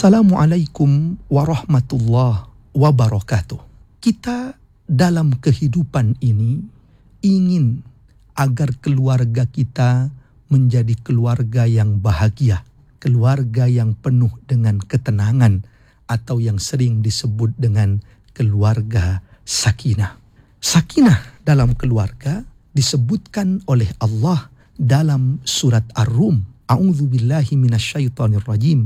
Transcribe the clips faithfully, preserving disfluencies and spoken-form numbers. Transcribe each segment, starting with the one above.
Assalamualaikum warahmatullahi wabarakatuh. Kita dalam kehidupan ini ingin agar keluarga kita menjadi keluarga yang bahagia, keluarga yang penuh dengan ketenangan, atau yang sering disebut dengan keluarga sakinah. Sakinah dalam keluarga disebutkan oleh Allah dalam surat Ar-Rum. A'udzubillahi minasyaitonirrajim.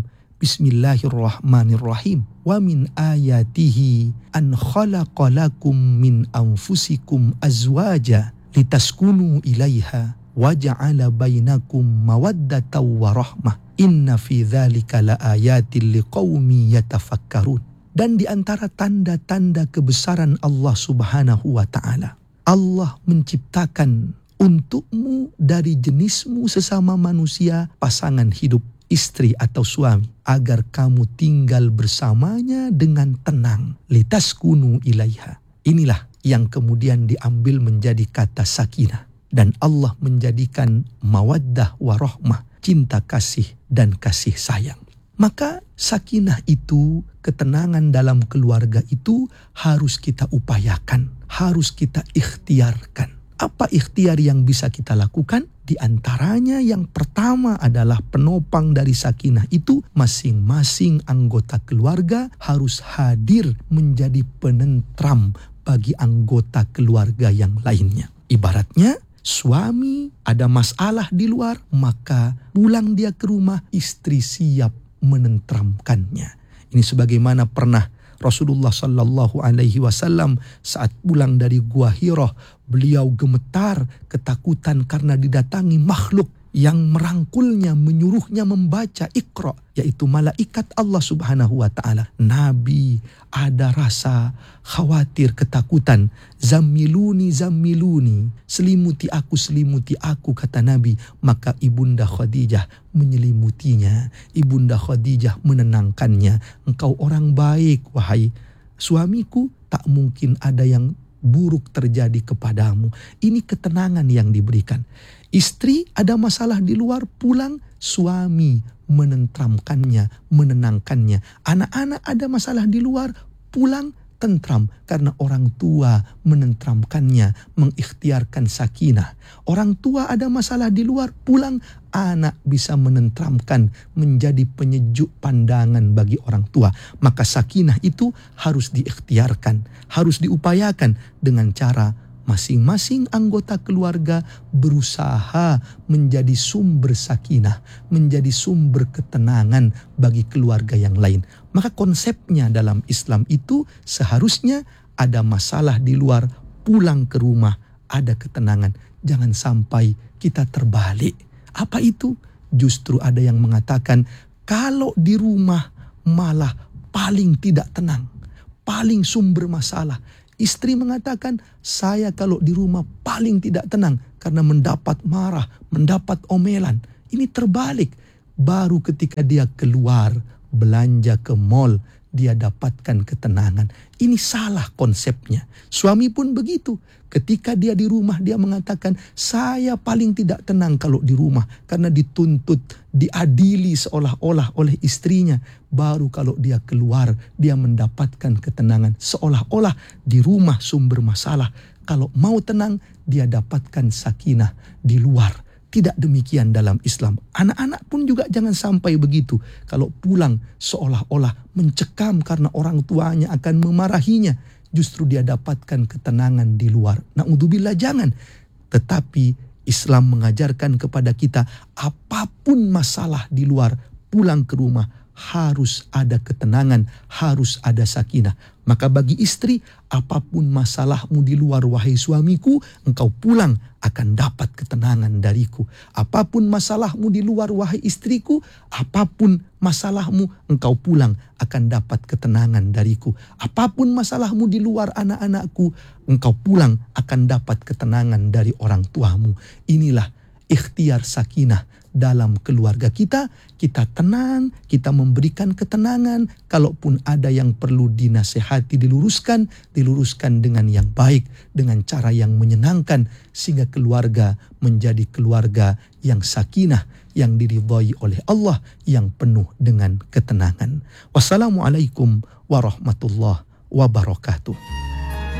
Bismillahirrahmanirrahim. Wa min ayatihi an khalaqa lakum min anfusikum azwaja litaskunu ilaiha wa ja'ala bainakum mawaddatan wa rahmah. Inna fi dzalika laayatin liqaumin yatafakkarun. Dan di antara tanda-tanda kebesaran Allah Subhanahu wa taala, Allah menciptakan untukmu dari jenismu sesama manusia pasangan hidup, istri atau suami, agar kamu tinggal bersamanya dengan tenang. Litaskunu ilaiha. Inilah yang kemudian diambil menjadi kata sakinah. Dan Allah menjadikan mawaddah warahmah, cinta kasih dan kasih sayang. Maka sakinah itu, ketenangan dalam keluarga itu harus kita upayakan, harus kita ikhtiarkan. Apa ikhtiar yang bisa kita lakukan? Di antaranya yang pertama adalah penopang dari sakinah itu, masing-masing anggota keluarga harus hadir menjadi penentram bagi anggota keluarga yang lainnya. Ibaratnya suami ada masalah di luar, maka pulang dia ke rumah, istri siap menentramkannya. Ini sebagaimana pernah Rasulullah Sallallahu Alaihi Wasallam saat pulang dari Gua Hira, beliau gemetar ketakutan karena didatangi makhluk yang merangkulnya, menyuruhnya membaca Iqra, yaitu malaikat Allah Subhanahu wa taala. Nabi ada rasa khawatir, ketakutan. Zammiluni, zammiluni, selimuti aku, selimuti aku, kata Nabi. Maka Ibunda Khadijah menyelimutinya. Ibunda Khadijah menenangkannya. Engkau orang baik, wahai suamiku, tak mungkin ada yang buruk terjadi kepadamu. Ini ketenangan yang diberikan. Istri ada masalah di luar, pulang, suami menentramkannya, menenangkannya. Anak-anak ada masalah di luar, pulang, tentram karena orang tua menentramkannya, mengikhtiarkan sakinah. Orang tua ada masalah di luar, pulang, anak bisa menentramkan, menjadi penyejuk pandangan bagi orang tua. Maka sakinah itu harus diikhtiarkan, harus diupayakan dengan cara masing-masing anggota keluarga berusaha menjadi sumber sakinah, menjadi sumber ketenangan bagi keluarga yang lain. Maka konsepnya dalam Islam itu seharusnya ada masalah di luar, pulang ke rumah, ada ketenangan. Jangan sampai kita terbalik. Apa itu? Justru ada yang mengatakan kalau di rumah malah paling tidak tenang, paling sumber masalah. Istri mengatakan, saya kalau di rumah paling tidak tenang karena mendapat marah, mendapat omelan. Ini terbalik. Baru ketika dia keluar, belanja ke mall, dia dapatkan ketenangan. Ini salah konsepnya. Suami pun begitu. Ketika dia di rumah, dia mengatakan, saya paling tidak tenang kalau di rumah karena dituntut, diadili seolah-olah oleh istrinya. Baru kalau dia keluar, dia mendapatkan ketenangan. Seolah-olah di rumah sumber masalah. Kalau mau tenang, dia dapatkan sakinah di luar. Tidak demikian dalam Islam. Anak-anak pun juga jangan sampai begitu. Kalau pulang seolah-olah mencekam karena orang tuanya akan memarahinya. Justru dia dapatkan ketenangan di luar. Na'udzubillah, jangan. Tetapi Islam mengajarkan kepada kita, apapun masalah di luar, pulang ke rumah harus ada ketenangan, harus ada sakinah. Maka bagi istri, apapun masalahmu di luar, wahai suamiku, engkau pulang akan dapat ketenangan dariku. Apapun masalahmu di luar, wahai istriku, apapun masalahmu, engkau pulang akan dapat ketenangan dariku. Apapun masalahmu di luar, anak-anakku, engkau pulang akan dapat ketenangan dari orang tuamu. Inilah ikhtiar sakinah dalam keluarga kita. Kita tenang, kita memberikan ketenangan. Kalaupun ada yang perlu dinasehati, diluruskan, diluruskan dengan yang baik, dengan cara yang menyenangkan, sehingga keluarga menjadi keluarga yang sakinah, yang diridhai oleh Allah yang penuh dengan ketenangan. Wassalamualaikum warahmatullahi wabarakatuh.